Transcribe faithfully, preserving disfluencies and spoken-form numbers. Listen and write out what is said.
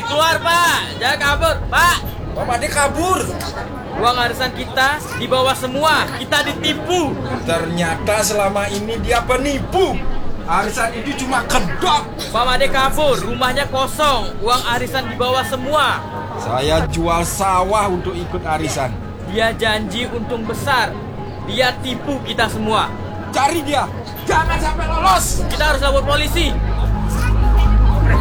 Keluar, Pak. Jangan kabur, Pak. Pak Made kabur. Uang arisan kita dibawa semua. Kita ditipu. Ternyata selama ini dia penipu. Arisan itu cuma kedok. Pak Made kabur, rumahnya kosong. Uang arisan dibawa semua. Saya jual sawah untuk ikut arisan. Dia janji untung besar. Dia tipu kita semua. Cari dia. Jangan sampai lolos. Kita harus lapor polisi.